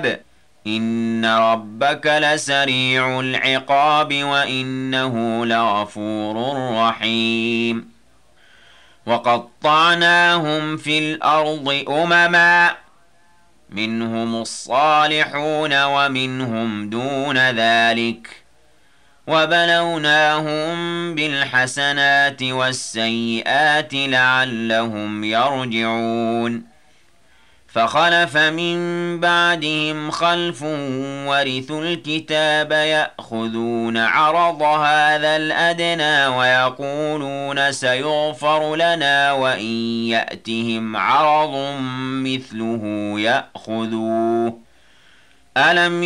الحساب إن ربك لسريع العقاب وإنه لغفور رحيم وقطعناهم في الأرض أمما منهم الصالحون ومنهم دون ذلك وبلوناهم بالحسنات والسيئات لعلهم يرجعون فخلف من بعدهم خلف ورثوا الكتاب يأخذون عرض هذا الأدنى ويقولون سيغفر لنا وإن يأتهم عرض مثله يأخذوه ألم